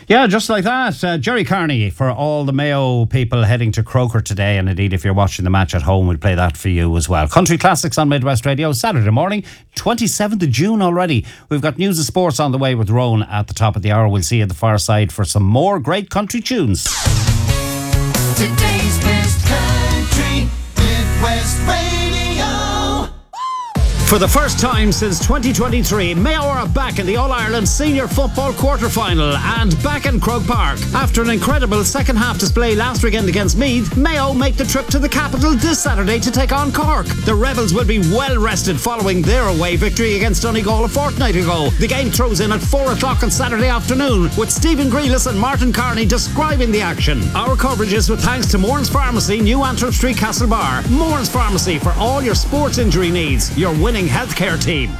Yeah, just like that. Jerry Carney, for all the Mayo people heading to Croker today, and indeed if you're watching the match at home, we'll play that for you as well. Country Classics on Midwest Radio, Saturday morning, 27th of June already. We've got news and sports on the way with Rowan at the top of the hour. We'll see you at the far side for some more great country tunes. Today's best country, Midwest Radio. For the first time since 2023, Mayo are back in the All-Ireland Senior Football Quarter-Final and back in Croke Park. After an incredible second-half display last weekend against Meath, Mayo make the trip to the capital this Saturday to take on Cork. The Rebels will be well-rested following their away victory against Donegal a fortnight ago. The game throws in at 4 o'clock on Saturday afternoon, with Stephen Grealis and Martin Carney describing the action. Our coverage is with thanks to Moran's Pharmacy, New Antrim Street, Castlebar. Moran's Pharmacy for all your sports injury needs. Your winning healthcare team.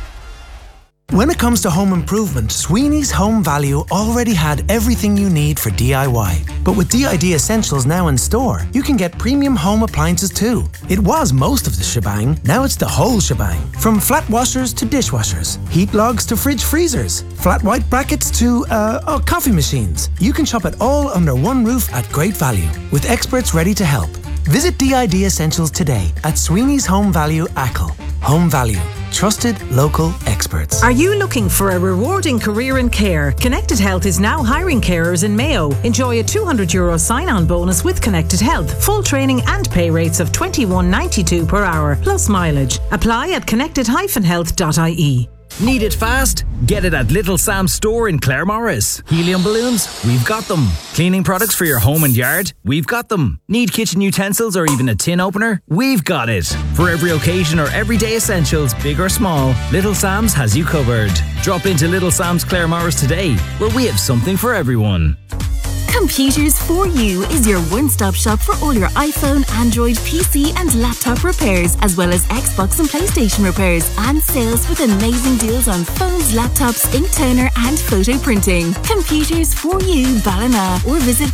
When it comes to home improvement, Sweeney's Home Value already had everything you need for DIY. But with DID Essentials now in store, you can get premium home appliances too. It was most of the shebang, now it's the whole shebang. From flat washers to dishwashers, heat logs to fridge freezers, flat white brackets to, coffee machines. You can shop it all under one roof at great value, with experts ready to help. Visit DID Essentials today at Sweeney's Home Value Achill. Home Value. Trusted local experts. Are you looking for a rewarding career in care? Connected Health is now hiring carers in Mayo. Enjoy a €200 sign-on bonus with Connected Health. Full training and pay rates of $21.92 per hour, plus mileage. Apply at connected-health.ie. Need it fast? Get it at Little Sam's store in Claremorris. Helium balloons? We've got them. Cleaning products for your home and yard? We've got them. Need kitchen utensils or even a tin opener? We've got it. For every occasion or everyday essentials, big or small, Little Sam's has you covered. Drop into Little Sam's Claremorris today, where we have something for everyone. Computers for You is your one-stop shop for all your iPhone, Android, PC and laptop repairs, as well as Xbox and PlayStation repairs, and sales with amazing deals on phones, laptops, ink toner and photo printing. Computers for You Ballina, or visit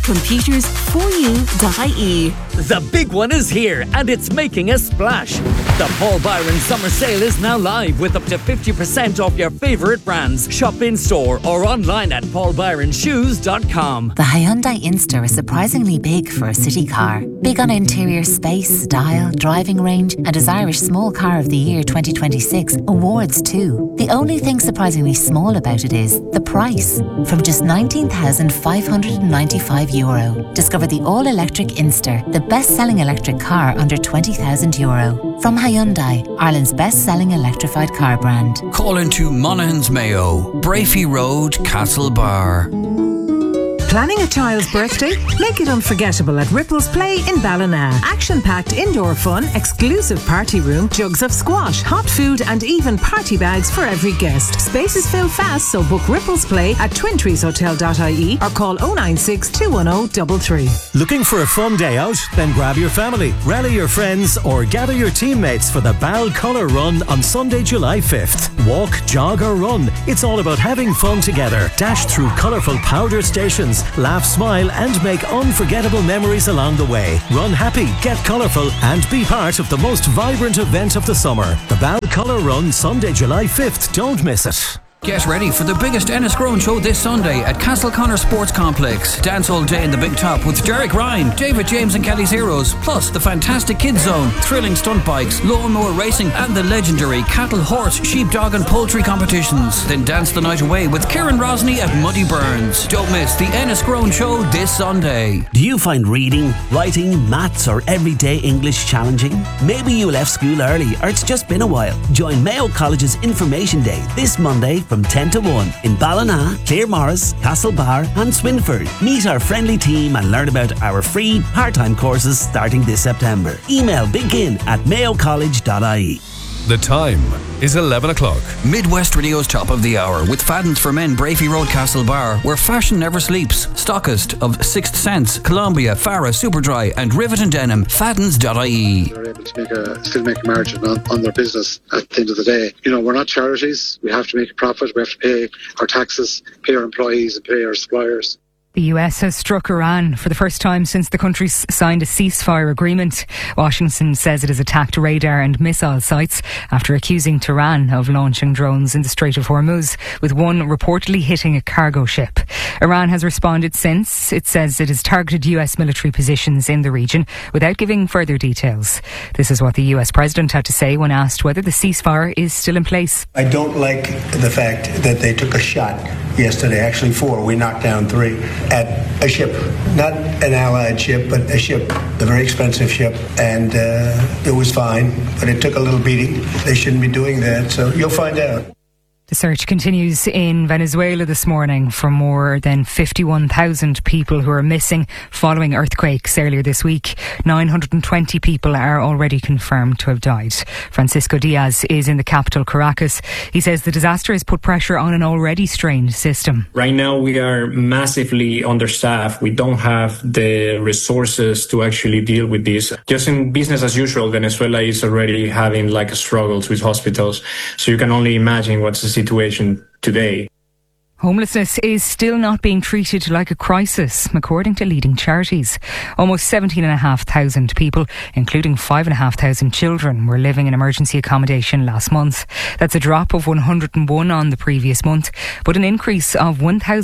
computersforyou.ie. The big one is here and it's making a splash. The Paul Byron Summer Sale is now live with up to 50% off your favourite brands. Shop in store or online at paulbyronshoes.com. The Hyundai Inster is surprisingly big for a city car. Big on interior space, style, driving range, and as Irish Small Car of the Year 2026 awards too. The only thing surprisingly small about it is the price. From just €19,595. Discover the all-electric Inster, the best-selling electric car under €20,000. From Hyundai, Ireland's best-selling electrified car brand. Call into Monaghan's Mayo, Brafey Road, Castlebar. Planning a child's birthday? Make it unforgettable at Ripples Play in Ballina. Action-packed indoor fun, exclusive party room, jugs of squash, hot food and even party bags for every guest. Spaces fill fast, so book Ripples Play at twintreeshotel.ie or call 096 210 33. Looking for a fun day out? Then grab your family, rally your friends or gather your teammates for the Bal Colour Run on Sunday, July 5th. Walk, jog or run. It's all about having fun together. Dash through colourful powder stations, laugh, smile and make unforgettable memories along the way. Run happy, get colourful and be part of the most vibrant event of the summer. The Bal Colour Run, Sunday, July 5th. Don't miss it. Get ready for the biggest Enniscrone show this Sunday at Castleconnor Sports Complex. Dance all day in the Big Top with Derek Ryan, David James and Kelly's Heroes, plus the fantastic Kids Zone, thrilling stunt bikes, lawnmower racing and the legendary cattle, horse, sheep, dog and poultry competitions. Then dance the night away with Kieran Rosney at Muddy Burns. Don't miss the Enniscrone show this Sunday. Do you find reading, writing, maths or everyday English challenging? Maybe you left school early or it's just been a while. Join Mayo College's Information Day this Monday from 10 to 1 in Ballina, Claremorris, Castlebar and Swinford. Meet our friendly team and learn about our free part-time courses starting this September. Email begin@mayocollege.ie. The time is 11 o'clock. Midwest Radio's Top of the Hour with Fadden's for Men, Brafey Road, Castlebar, where fashion never sleeps. Stockist of Sixth Sense, Columbia, Farah, Superdry and Rivet and Denim. Faddens.ie. They're able to still make a margin on their business at the end of the day. You know, we're not charities. We have to make a profit. We have to pay our taxes, pay our employees and pay our suppliers. The US has struck Iran for the first time since the country signed a ceasefire agreement. Washington says it has attacked radar and missile sites after accusing Tehran of launching drones in the Strait of Hormuz, with one reportedly hitting a cargo ship. Iran has responded since. It says it has targeted US military positions in the region without giving further details. This is what the US president had to say when asked whether the ceasefire is still in place. I don't like the fact that they took a shot yesterday, actually 4, we knocked down 3, at a ship, not an Allied ship, but a ship, a very expensive ship, and it was fine, but it took a little beating. They shouldn't be doing that, so you'll find out. The search continues in Venezuela this morning for more than 51,000 people who are missing following earthquakes earlier this week. 920 people are already confirmed to have died. Francisco Diaz is in the capital, Caracas. He says the disaster has put pressure on an already strained system. Right now we are massively understaffed. We don't have the resources to actually deal with this. Just in business as usual, Venezuela is already having struggles with hospitals. So you can only imagine what's the situation today. Homelessness is still not being treated like a crisis, according to leading charities. Almost 17,500 people, including 5,500 children, were living in emergency accommodation last month. That's a drop of 101 on the previous month, but an increase of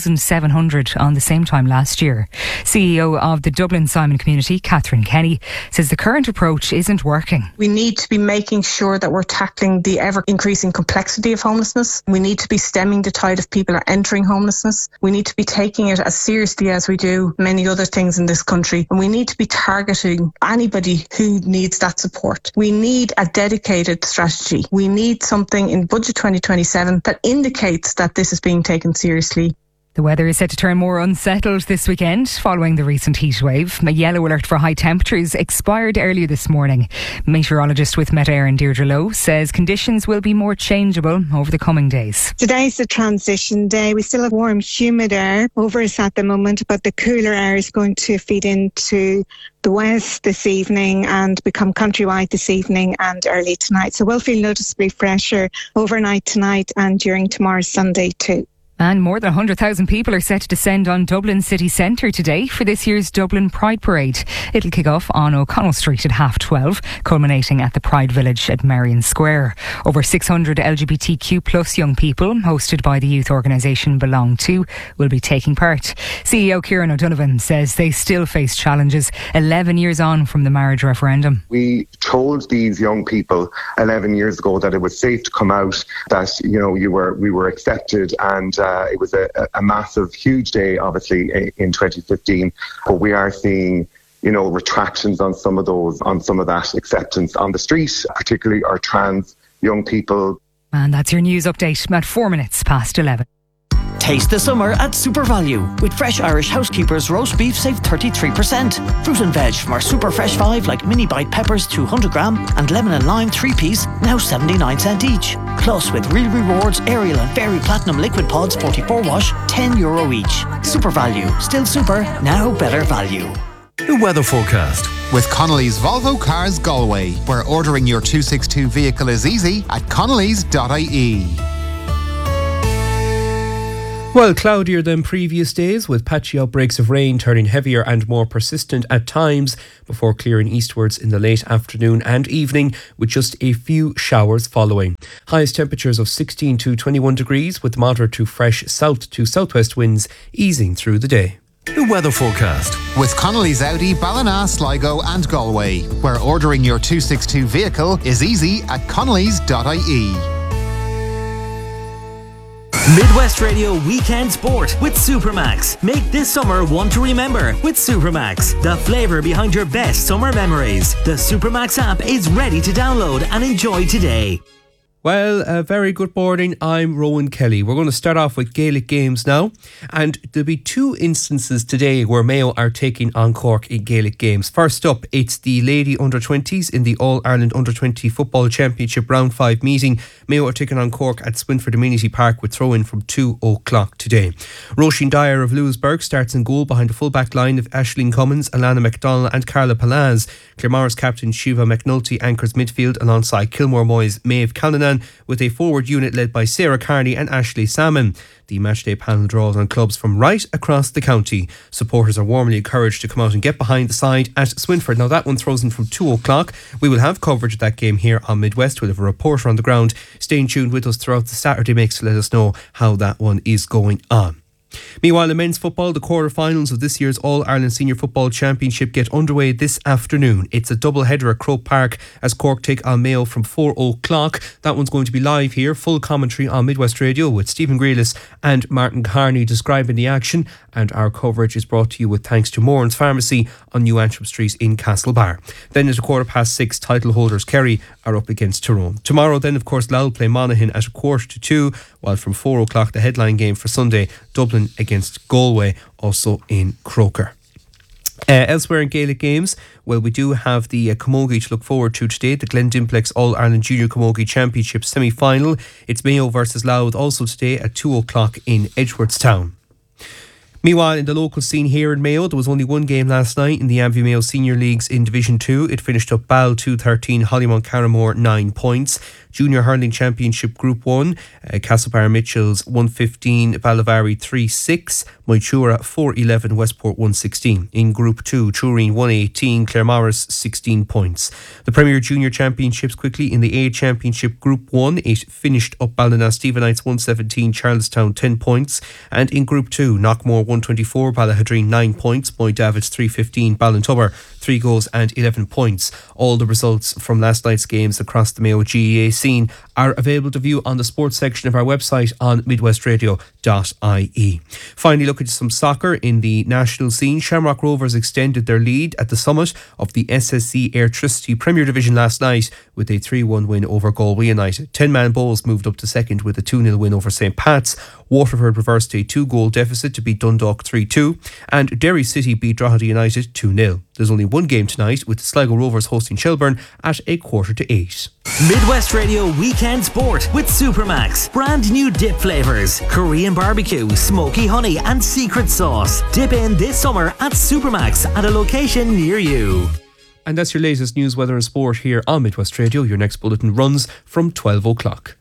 1,700 on the same time last year. CEO of the Dublin Simon Community, Catherine Kenny, says the current approach isn't working. We need to be making sure that we're tackling the ever-increasing complexity of homelessness. We need to be stemming the tide of people are entering homelessness. We need to be taking it as seriously as we do many other things in this country, and we need to be targeting anybody who needs that support. We need a dedicated strategy. We need something in Budget 2027 that indicates that this is being taken seriously. The weather is set to turn more unsettled this weekend following the recent heat wave. A yellow alert for high temperatures expired earlier this morning. Meteorologist with Met Éireann Deirdre Lowe says conditions will be more changeable over the coming days. Today's a transition day. We still have warm, humid air over us at the moment, but the cooler air is going to feed into the west this evening and become countrywide this evening and early tonight. So we'll feel noticeably fresher overnight tonight and during tomorrow's Sunday too. And more than 100,000 people are set to descend on Dublin city centre today for this year's Dublin Pride Parade. It'll kick off on O'Connell Street at 12:30, culminating at the Pride Village at Merrion Square. Over 600 LGBTQ plus young people, hosted by the youth organisation Belong To, will be taking part. CEO Kieran O'Donovan says they still face challenges 11 years on from the marriage referendum. We told these young people 11 years ago that it was safe to come out, that we were accepted, and it was a massive, huge day, obviously, in 2015. But we are seeing, retractions on some of that acceptance on the street, particularly our trans young people. And that's your news update at 4 minutes past 11. Taste the summer at Super Value. With fresh Irish Housekeepers roast beef, save 33%. Fruit and veg from our Super Fresh 5 like mini bite peppers 200 gram and lemon and lime 3-piece, now 79 each. Plus with Real Rewards, Ariel and Fairy Platinum Liquid Pods 44 wash, €10 each. Super Value. Still super, now better value. The weather forecast. With Connolly's Volvo Cars Galway, where ordering your 262 vehicle is easy at connellys.ie. Well, cloudier than previous days, with patchy outbreaks of rain turning heavier and more persistent at times before clearing eastwards in the late afternoon and evening, with just a few showers following. Highest temperatures of 16 to 21 degrees, with moderate to fresh south to southwest winds easing through the day. The weather forecast. With Connolly's Audi, Ballina, Sligo and Galway, where ordering your 262 vehicle is easy at connellys.ie. Midwest Radio Weekend Sport with Supermax. Make this summer one to remember with Supermax, the flavour behind your best summer memories. The Supermax app is ready to download and enjoy today. Well, a very good morning. I'm Rowan Kelly. We're going to start off with Gaelic games now. And there'll be 2 instances today where Mayo are taking on Cork in Gaelic games. First up, it's the Lady Under-20s in the All-Ireland Under-20 Football Championship Round 5 meeting. Mayo are taking on Cork at Swinford Amenity Park with throw-in from 2 o'clock today. Roisin Dyer of Lewisburg starts in goal behind the full-back line of Aisling Cummins, Alana McDonnell and Carla Palaz. Claremorris captain Shiva McNulty anchors midfield alongside Kilmore Moyes, Maeve Callanan, with a forward unit led by Sarah Carney and Ashley Salmon. The matchday panel draws on clubs from right across the county. Supporters are warmly encouraged to come out and get behind the side at Swinford. Now that one throws in from 2 o'clock. We will have coverage of that game here on Midwest. We'll have a reporter on the ground staying tuned with us throughout the Saturday mix to let us know how that one is going on. Meanwhile, in men's football, the quarter-finals of this year's All-Ireland Senior Football Championship get underway this afternoon. It's a double-header at Croke Park as Cork take on Mayo from 4 o'clock. That one's going to be live here, full commentary on Midwest Radio with Stephen Grealis and Martin Carney describing the action. And our coverage is brought to you with thanks to Moran's Pharmacy on New Antrim Street in Castlebar. Then at 6:15, title holders Kerry are up against Tyrone. Tomorrow then, of course, Louth play Monaghan at 1:45, while from 4 o'clock the headline game for Sunday, Dublin against Galway, also in Croker. Elsewhere in Gaelic games, well, we do have the Camogie to look forward to today, the Glendimplex All-Ireland Junior Camogie Championship semi-final. It's Mayo versus Louth also today at 2 o'clock in Edgeworthstown. Meanwhile, in the local scene here in Mayo, there was only one game last night in the Amvie Mayo Senior Leagues in Division 2. It finished up Ball 2-13, Hollymount Carramore 9 points. Junior Hurling Championship Group 1, Castlebar Mitchells 115, Ballavari 3-6, Moitura 4-11, Westport 116. In Group 2, Turin 118, Claremorris 16 points. The Premier Junior Championships quickly in the A Championship Group 1, it finished up Ballina Stephenites 117, Charlestown 10 points. And in Group 2, Knockmore 124, Ballahadreen 9 points, Moydavids 315, Ballintubber 3 goals and 11 points. All the results from last night's games across the Mayo GAA scene are available to view on the sports section of our website on midwestradio.ie. Finally, look at some soccer in the national scene. Shamrock Rovers extended their lead at the summit of the SSE Airtricity Premier Division last night with a 3-1 win over Galway United. 10-man Bowls moved up to second with a 2-0 win over St. Pat's. Waterford reversed a 2-goal deficit to beat Dundalk 3-2, and Derry City beat Drogheda United 2-0. There's only one game tonight, with Sligo Rovers hosting Shelburne at 7:45. Midwest Radio Weekend Sport with Supermax. Brand new dip flavours: Korean barbecue, smoky honey and secret sauce. Dip in this summer at Supermax at a location near you. And that's your latest news, weather and sport here on Midwest Radio. Your next bulletin runs from 12 o'clock.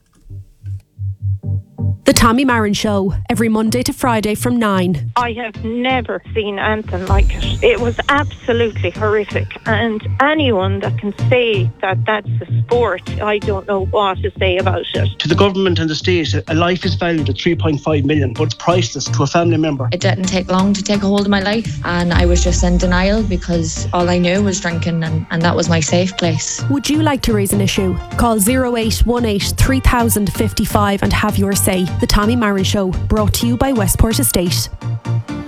The Tommy Marin Show, every Monday to Friday from 9. I have never seen anything like it. It was absolutely horrific. And anyone that can say that that's a sport, I don't know what to say about it. To the government and the state, a life is valued at 3.5 million, but it's priceless to a family member. It didn't take long to take a hold of my life, and I was just in denial because all I knew was drinking, and that was my safe place. Would you like to raise an issue? Call 0818 3055 and have your say. The Tommy Marin Show, brought to you by Westport Estate.